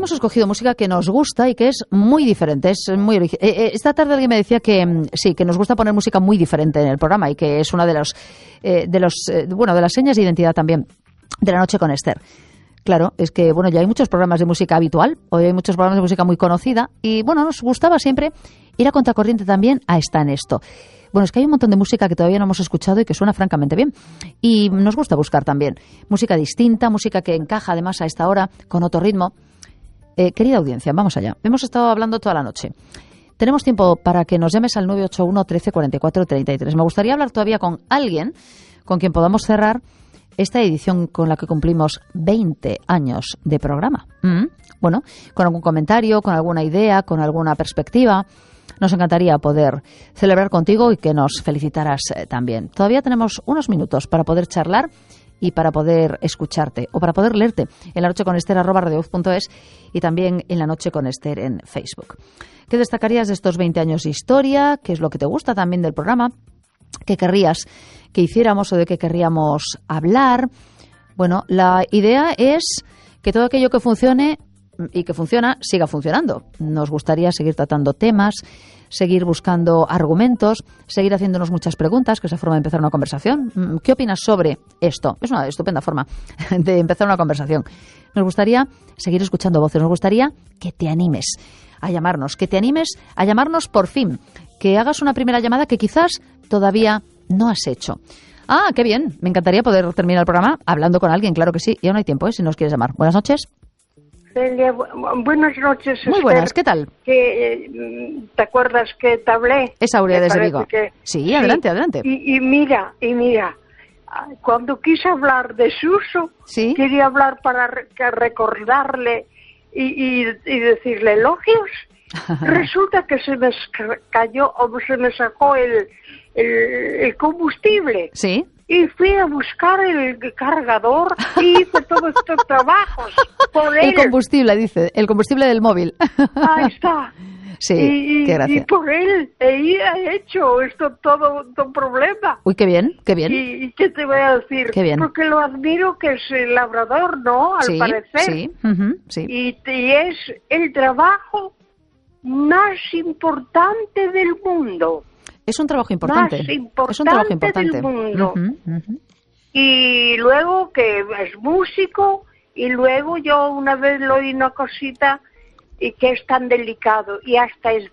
hemos escogido música que nos gusta y que es muy diferente, es muy esta tarde alguien me decía que sí, que nos gusta poner música muy diferente en el programa y que es una de las señas de identidad también de La Noche con Esther. Claro, es que ya hay muchos programas de música habitual, hoy hay muchos programas de música muy conocida y nos gustaba siempre ir a contracorriente también a Está en Esto. Es que hay un montón de música que todavía no hemos escuchado y que suena francamente bien. Y nos gusta buscar también música distinta, música que encaja además a esta hora con otro ritmo. Querida audiencia, vamos allá. Hemos estado hablando toda la noche. Tenemos tiempo para que nos llames al 981 13 44 33. Me gustaría hablar todavía con alguien con quien podamos cerrar esta edición con la que cumplimos 20 años de programa. Con algún comentario, con alguna idea, con alguna perspectiva. Nos encantaría poder celebrar contigo y que nos felicitaras también. Todavía tenemos unos minutos para poder charlar y para poder escucharte o para poder leerte en lanocheconester@radiovoz.es y también en La Noche con Esther en Facebook. ¿Qué destacarías de estos 20 años de historia? ¿Qué es lo que te gusta también del programa? ¿Qué querrías que hiciéramos o de qué querríamos hablar? La idea es que todo aquello que funcione y que funciona, siga funcionando. Nos gustaría seguir tratando temas, seguir buscando argumentos, seguir haciéndonos muchas preguntas, que es la forma de empezar una conversación. ¿Qué opinas sobre esto? Es una estupenda forma de empezar una conversación. Nos gustaría seguir escuchando voces, nos gustaría que te animes a llamarnos, que te animes a llamarnos por fin, que hagas una primera llamada que quizás todavía no has hecho. Ah, qué bien, me encantaría poder terminar el programa hablando con alguien, claro que sí, y aún hay tiempo, si nos quieres llamar. Buenas noches. Celia, buenas noches, Esther. Muy buenas, ¿qué tal? ¿Te acuerdas que te hablé? Es Aurea desde Vigo. Sí, adelante, adelante. Y mira, cuando quise hablar de Suso, ¿sí? Quería hablar para recordarle y decirle elogios. Resulta que se me cayó o se me sacó el combustible. Sí. Y fui a buscar el cargador y hice todos estos trabajos por él. El combustible, dice, el combustible del móvil. Ahí está. Sí, qué gracia. Y por él he hecho esto todo un problema. Uy, qué bien, qué bien. ¿Y qué te voy a decir? Qué bien. Porque lo admiro que es el labrador, ¿no? Al parecer. Sí, sí. Y es el trabajo más importante del mundo. Es un trabajo importante. Más importante es un trabajo importante del mundo. Y luego que es músico, y luego yo una vez le oí una cosita y que es tan delicado y hasta es